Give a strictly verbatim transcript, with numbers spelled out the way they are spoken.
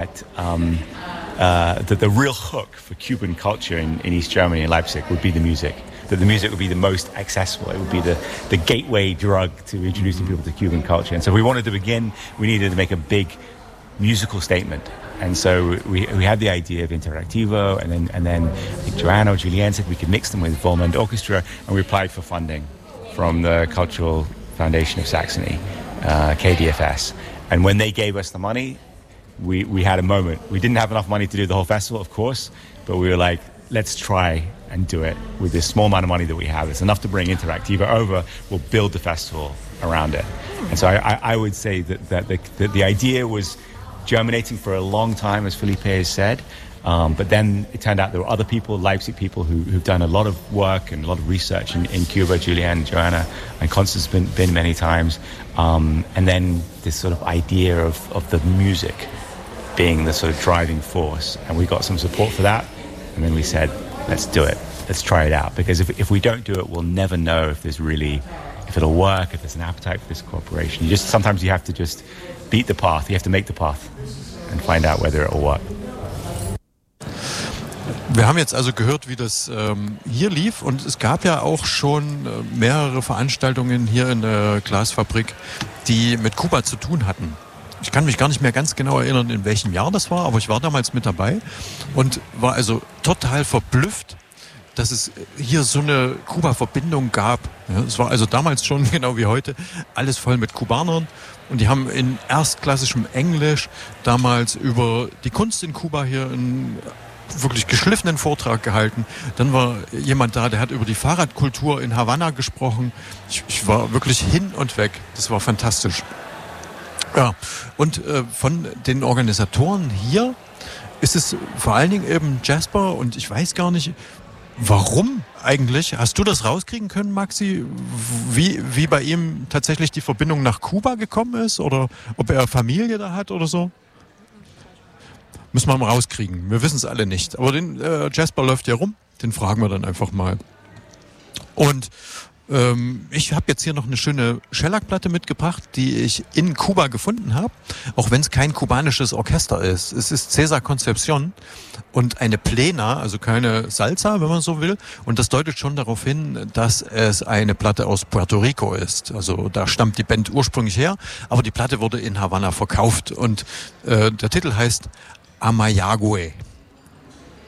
that um, uh, that the real hook for Cuban culture in, in East Germany and Leipzig would be the music. That the music would be the most accessible. It would be the, the gateway drug to introducing people to Cuban culture. And so we wanted to begin, we needed to make a big musical statement. And so we we had the idea of Interactivo, and then and then I think Joanna or Julianne said we could mix them with Vollmond Orchestra, and we applied for funding from the Cultural Foundation of Saxony, uh, K D F S. And when they gave us the money, we, we had a moment. We didn't have enough money to do the whole festival, of course, but we were like, let's try and do it with this small amount of money that we have. It's enough to bring Interactiva over. We'll build the festival around it. And so I, I, I would say that, that, the, that the idea was germinating for a long time, as Felipe has said. Um, but then it turned out there were other people, Leipzig people, who, who've done a lot of work and a lot of research in, in Cuba. Julianne, Joanna, and Constance have been, been many times. Um, and then this sort of idea of, of the music being the sort of driving force. And we got some support for that. And then we said, let's do it. Let's try it out. Because if if we don't do it, we'll never know if there's really, if it'll work, if there's an appetite for this cooperation. You just, sometimes you have to just beat the path. You have to make the path and find out whether it'll work. Wir haben jetzt also gehört, wie das ähm, hier lief, und es gab ja auch schon äh, mehrere Veranstaltungen hier in der Glasfabrik, die mit Kuba zu tun hatten. Ich kann mich gar nicht mehr ganz genau erinnern, in welchem Jahr das war, aber ich war damals mit dabei und war also total verblüfft, dass es hier so eine Kuba-Verbindung gab. Ja, es war also damals schon, genau wie heute, alles voll mit Kubanern, und die haben in erstklassischem Englisch damals über die Kunst in Kuba hier einen wirklich geschliffenen Vortrag gehalten. Dann war jemand da, der hat über die Fahrradkultur in Havanna gesprochen. Ich, ich war wirklich hin und weg. Das war fantastisch. Ja, und äh, von den Organisatoren hier ist es vor allen Dingen eben Jasper, und ich weiß gar nicht, warum eigentlich. Hast du das rauskriegen können, Maxi, wie, wie bei ihm tatsächlich die Verbindung nach Kuba gekommen ist, oder ob er Familie da hat oder so? Müssen wir mal rauskriegen. Wir wissen es alle nicht. Aber den äh, Jasper läuft ja rum, den fragen wir dann einfach mal. Und ähm, ich habe jetzt hier noch eine schöne Schellackplatte mitgebracht, die ich in Kuba gefunden habe, auch wenn es kein kubanisches Orchester ist. Es ist César Concepción und eine Plena, also keine Salsa, wenn man so will. Und das deutet schon darauf hin, dass es eine Platte aus Puerto Rico ist. Also da stammt die Band ursprünglich her, aber die Platte wurde in Havanna verkauft. Und äh, der Titel heißt Amayague.